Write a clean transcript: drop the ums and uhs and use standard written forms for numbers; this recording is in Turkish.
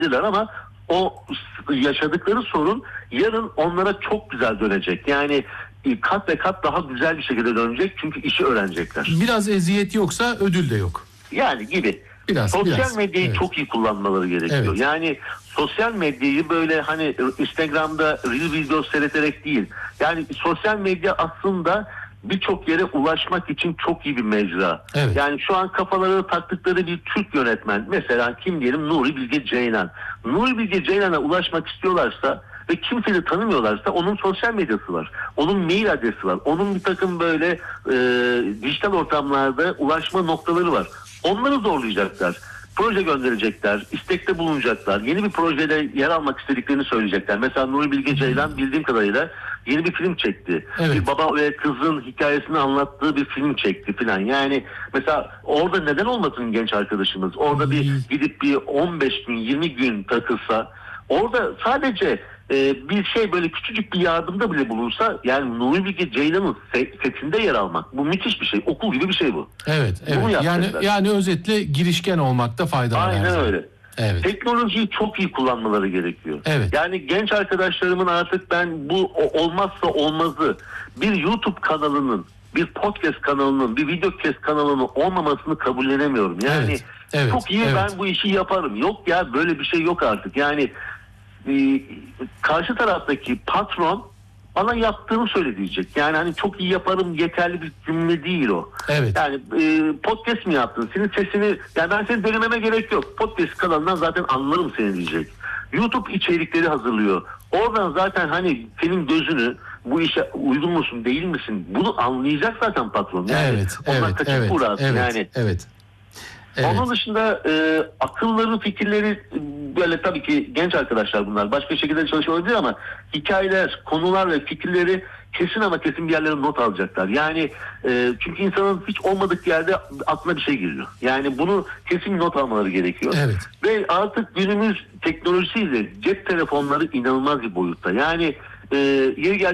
ama o yaşadıkları sorun yarın onlara çok güzel dönecek. Yani kat ve kat daha güzel bir şekilde dönecek çünkü işi öğrenecekler. Biraz eziyet yoksa ödül de yok. Yani gibi. Sosyal medyayı çok iyi kullanmaları gerekiyor. Evet. Yani sosyal medyayı böyle hani Instagram'da reel video seyreterek değil. Yani sosyal medya aslında birçok yere ulaşmak için çok iyi bir mecra. Evet. Yani şu an kafaları taktıkları bir Türk yönetmen. Mesela kim diyelim? Nuri Bilge Ceylan. Nuri Bilge Ceylan'a ulaşmak istiyorlarsa ve kimseyi tanımıyorlarsa onun sosyal medyası var. Onun mail adresi var. Onun bir takım böyle dijital ortamlarda ulaşma noktaları var. Onları zorlayacaklar. Proje gönderecekler, istekte bulunacaklar, yeni bir projede yer almak istediklerini söyleyecekler. Mesela Nuri Bilge Ceylan bildiğim kadarıyla yeni bir film çekti. Evet. Bir baba ve kızın hikayesini anlattığı bir film çekti filan. Yani mesela orada neden olmasın genç arkadaşımız? Orada bir gidip bir 15 gün, 20 gün takılsa, orada sadece bir şey böyle küçücük bir yardımda bile bulunsa, yani Nuri Bilge Ceylan'ın setinde yer almak, bu müthiş bir şey. Okul gibi bir şey bu. Evet. Yani özetle girişken olmakta fayda var. Aynen öyle. Evet. Teknolojiyi çok iyi kullanmaları gerekiyor. Evet. Yani genç arkadaşlarımın artık ben bu olmazsa olmazı bir YouTube kanalının, bir podcast kanalının, bir videocast kanalının olmamasını kabullenemiyorum. Yani çok iyi ben bu işi yaparım. Yok ya, böyle bir şey yok artık. Yani karşı taraftaki patron bana yaptığını söyle diyecek. Yani hani çok iyi yaparım yeterli bir cümle değil o. Evet. Yani podcast mi yaptın? Senin sesini, yani ben seni denememe gerek yok. Podcast kanalından zaten anlarım seni diyecek. YouTube içerikleri hazırlıyor. Oradan zaten hani senin gözünü, bu işe uygun musun değil misin? Bunu anlayacak zaten patron. Yani ondan kaçıp uğrarsın yani. Evet. Onun dışında akılları, fikirleri böyle, tabii ki genç arkadaşlar bunlar. Başka şekilde çalışıyor olabilir ama hikayeler, konular ve fikirleri kesin ama kesin bir yerlere not alacaklar. Yani çünkü insanın hiç olmadık yerde aklına bir şey geliyor. Yani bunu kesin not almaları gerekiyor. Evet. Ve artık günümüz teknolojisiyle cep telefonları inanılmaz bir boyutta. Yani yeri